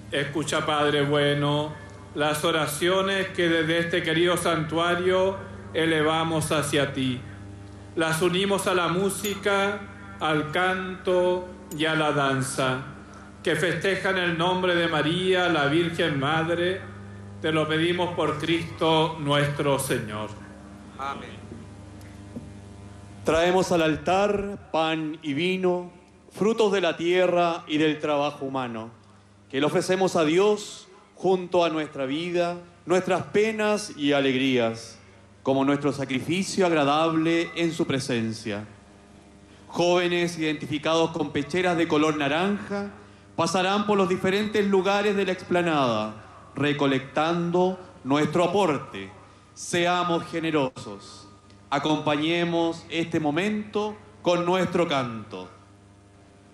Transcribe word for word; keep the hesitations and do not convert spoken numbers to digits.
Escucha, Padre bueno, las oraciones que desde este querido santuario elevamos hacia ti. Las unimos a la música, al canto y a la danza, que festejan el nombre de María, la Virgen Madre. Te lo pedimos por Cristo nuestro Señor. Amén. Traemos al altar pan y vino, frutos de la tierra y del trabajo humano, que le ofrecemos a Dios junto a nuestra vida, nuestras penas y alegrías, como nuestro sacrificio agradable en su presencia. Jóvenes identificados con pecheras de color naranja pasarán por los diferentes lugares de la explanada, recolectando nuestro aporte. Seamos generosos. Acompañemos este momento con nuestro canto.